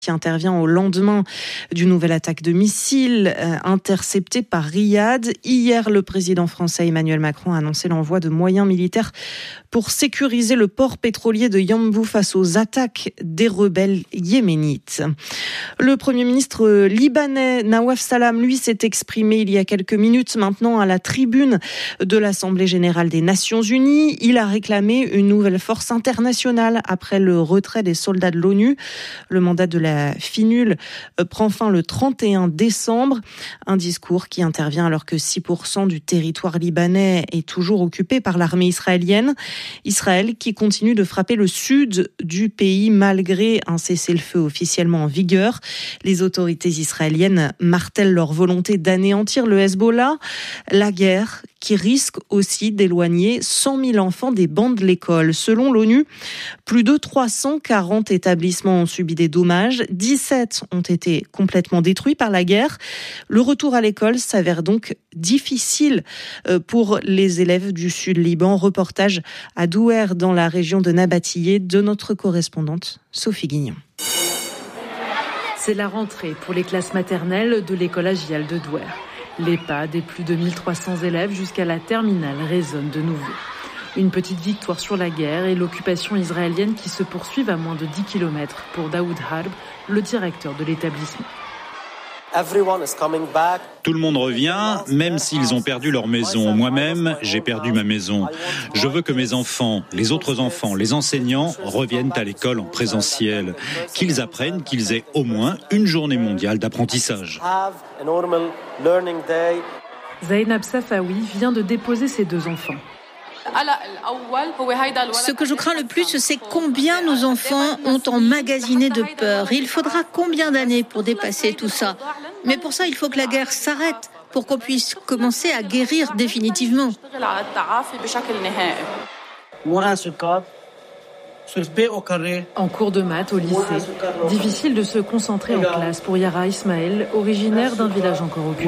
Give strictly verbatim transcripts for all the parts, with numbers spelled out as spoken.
qui intervient au lendemain d'une nouvelle attaque de missiles euh, interceptée par Riyad. Hier, le président français Emmanuel Macron a annoncé l'envoi de moyens militaires pour sécuriser le port pétrolier de Yanbu face aux attaques des rebelles yéménites. Le Premier ministre libanais Nawaf Salam, lui, s'est exprimé il y a quelques minutes maintenant à la tribune de l'Assemblée générale des Nations Unies. Il a réclamé une nouvelle force internationale après le retrait des soldats de l'ONU. Le mandat de la La finule prend fin le trente et un décembre. Un discours qui intervient alors que six pour cent du territoire libanais est toujours occupé par l'armée israélienne. Israël qui continue de frapper le sud du pays malgré un cessez-le-feu officiellement en vigueur. Les autorités israéliennes martèlent leur volonté d'anéantir le Hezbollah. La guerre qui risque aussi d'éloigner cent mille enfants des bancs de l'école. Selon l'ONU, plus de trois cent quarante établissements ont subi des dommages. dix-sept ont été complètement détruits par la guerre. Le retour à l'école s'avère donc difficile pour les élèves du sud Liban. Reportage à Douer dans la région de Nabatillé de notre correspondante Sophie Guignon. C'est la rentrée pour les classes maternelles de l'école Agial de Douer. Les pas des plus de mille trois cents élèves jusqu'à la terminale résonnent de nouveau. Une petite victoire sur la guerre et l'occupation israélienne qui se poursuivent à moins de dix kilomètres pour Daoud Harb, le directeur de l'établissement. Tout le monde revient, même s'ils ont perdu leur maison. Moi-même, j'ai perdu ma maison. Je veux que mes enfants, les autres enfants, les enseignants reviennent à l'école en présentiel. Qu'ils apprennent, qu'ils aient au moins une journée mondiale d'apprentissage. Zainab Safawi vient de déposer ses deux enfants. Ce que je crains le plus, c'est combien nos enfants ont emmagasiné de peur. Il faudra combien d'années pour dépasser tout ça? Mais pour ça, il faut que la guerre s'arrête, pour qu'on puisse commencer à guérir définitivement. En cours de maths au lycée, difficile de se concentrer en classe pour Yara Ismaël, originaire d'un village encore occupé.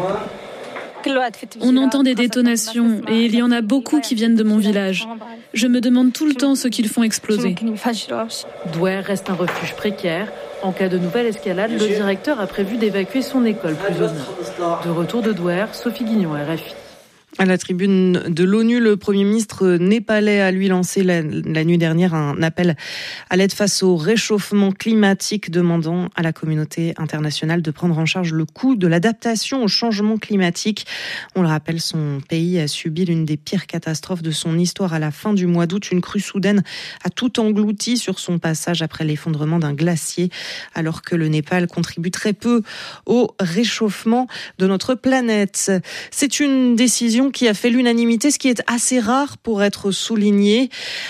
On entend des détonations et il y en a beaucoup qui viennent de mon village. Je me demande tout le temps ce qu'ils font exploser. Douer reste un refuge précaire. En cas de nouvelle escalade, le directeur a prévu d'évacuer son école plus au nord. De retour de Douer, Sophie Guignon, R F I. À la tribune de l'ONU, le Premier ministre népalais a lui lancé la, la nuit dernière un appel à l'aide face au réchauffement climatique, demandant à la communauté internationale de prendre en charge le coût de l'adaptation au changement climatique. On le rappelle, son pays a subi l'une des pires catastrophes de son histoire à la fin du mois d'août. Une crue soudaine a tout englouti sur son passage après l'effondrement d'un glacier, alors que le Népal contribue très peu au réchauffement de notre planète. C'est une décision qui a fait l'unanimité, ce qui est assez rare pour être souligné.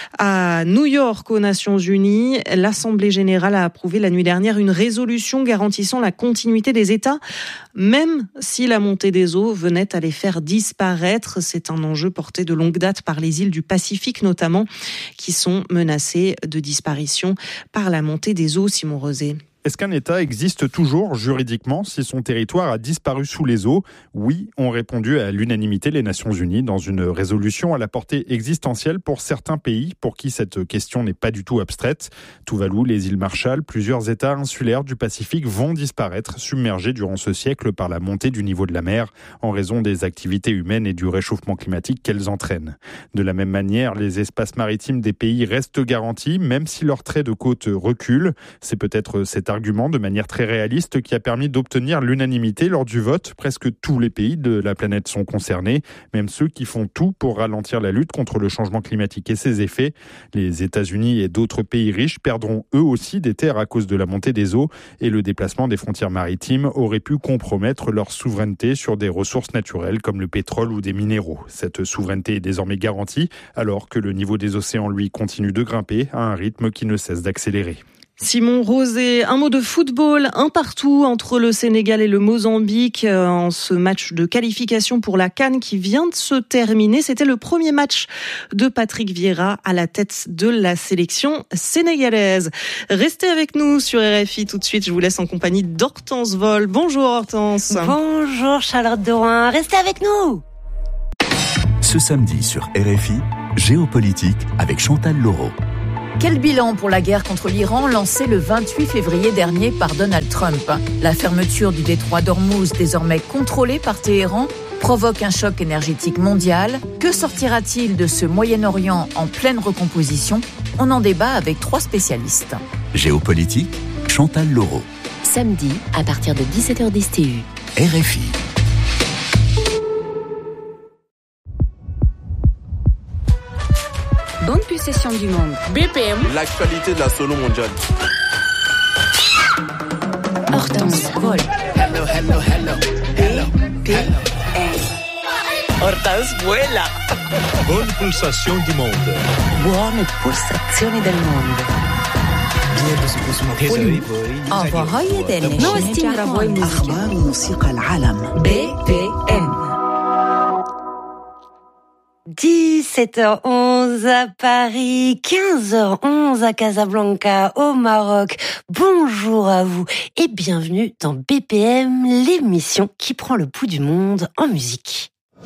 À New York, aux Nations Unies, l'Assemblée générale a approuvé la nuit dernière une résolution garantissant la continuité des États, même si la montée des eaux venait à les faire disparaître. C'est un enjeu porté de longue date par les îles du Pacifique notamment, qui sont menacées de disparition par la montée des eaux. Simon Rosé. Est-ce qu'un État existe toujours juridiquement si son territoire a disparu sous les eaux? Oui, ont répondu à l'unanimité les Nations Unies dans une résolution à la portée existentielle pour certains pays pour qui cette question n'est pas du tout abstraite. Tuvalu, les îles Marshall, plusieurs États insulaires du Pacifique vont disparaître, submergés durant ce siècle par la montée du niveau de la mer en raison des activités humaines et du réchauffement climatique qu'elles entraînent. De la même manière, les espaces maritimes des pays restent garantis, même si leur trait de côte recule. C'est peut-être cet argument de manière très réaliste qui a permis d'obtenir l'unanimité lors du vote. Presque tous les pays de la planète sont concernés, même ceux qui font tout pour ralentir la lutte contre le changement climatique et ses effets. Les États-Unis et d'autres pays riches perdront eux aussi des terres à cause de la montée des eaux et le déplacement des frontières maritimes aurait pu compromettre leur souveraineté sur des ressources naturelles comme le pétrole ou des minéraux. Cette souveraineté est désormais garantie alors que le niveau des océans, lui, continue de grimper à un rythme qui ne cesse d'accélérer. Simon Rosé, un mot de football, un partout entre le Sénégal et le Mozambique en ce match de qualification pour la CAN qui vient de se terminer. C'était le premier match de Patrick Vieira à la tête de la sélection sénégalaise. Restez avec nous sur R F I tout de suite. Je vous laisse en compagnie d'Hortense Vol. Bonjour Hortense. Bonjour Charlotte Dorin. Restez avec nous. Ce samedi sur R F I, Géopolitique avec Chantal Laureau. Quel bilan pour la guerre contre l'Iran lancée le vingt-huit février dernier par Donald Trump ? La fermeture du détroit d'Ormuz, désormais contrôlé par Téhéran, provoque un choc énergétique mondial. Que sortira-t-il de ce Moyen-Orient en pleine recomposition ? On en débat avec trois spécialistes. Géopolitique, Chantal Laureau. Samedi, à partir de dix-sept heures dix T U. R F I. Bonne possession du monde. B P M. L'actualité de la solo mondiale. Hortense Vol. Hello, hello, hello. Hello. B P M. Hortense vuela. Bonne pulsation du monde. Buone pulsazioni del mondo. آواهای دلنشین جهان. أخبار موسيقى العالم. B P M. dix-sept heures onze à Paris, quinze heures onze à Casablanca au Maroc. Bonjour à vous et bienvenue dans B P M, l'émission qui prend le pouls du monde en musique.